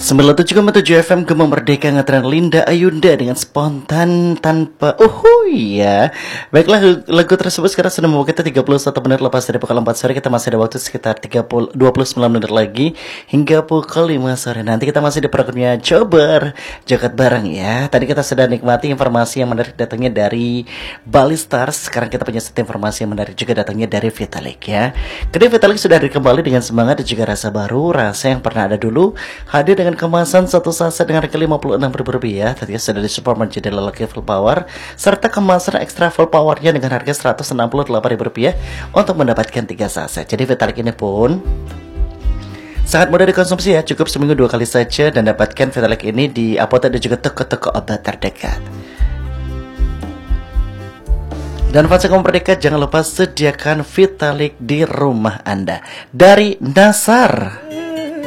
97,7 FM Gema Merdeka ngetren Linda Ayunda dengan spontan tanpa ya. Baiklah, lagu tersebut sekarang sudah membawa kita 31 menit lepas dari pukul 4 sore. Kita masih ada waktu sekitar 29 menit lagi hingga pukul 5 sore. Nanti kita masih di programnya Cobar Joget Bareng ya. Tadi kita sudah nikmati informasi yang menarik datangnya dari Bali Stars. Sekarang kita punya satu informasi yang menarik juga datangnya dari Vitalik ya. Kedai Vitalik sudah kembali dengan semangat dan juga rasa baru. Rasa yang pernah ada dulu hadir dengan kemasan satu saset dengan harga Rp56.000. Tadinya sudah disupport menjadi lelaki full power, serta kemasan extra full powernya dengan harga Rp168.000 untuk mendapatkan 3 saset. Jadi Vitalik ini pun sangat mudah dikonsumsi ya, cukup seminggu 2 kali saja dan dapatkan Vitalik ini di apotek dan juga toko-toko obat terdekat. Dan fans Gema Merdeka, jangan lupa sediakan Vitalik di rumah Anda. Dari Nasar.